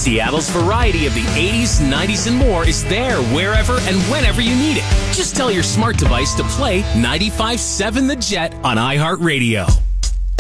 Seattle's variety of the 80s, 90s, and more is there wherever and whenever you need it. Just tell your smart device to play 95.7 The Jet on iHeartRadio.